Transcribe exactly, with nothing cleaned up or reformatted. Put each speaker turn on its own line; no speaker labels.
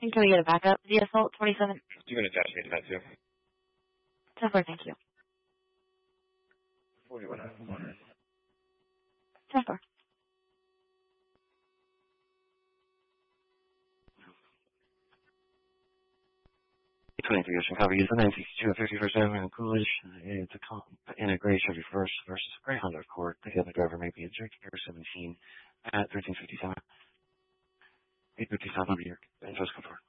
And can we get a backup? The Assault twenty-seven.
You can attach me to that too.
ten four, thank you.
forty-one.
ten four.
twenty-three Ocean Copy. Use the nine sixty-two and fifty-first Avenue and Coolidge. It's a comp integration reverse versus Greyhound Court. The other driver may be injected Air seventeen at thirteen fifty-seven. eight fifty-seven over here. And just confirm.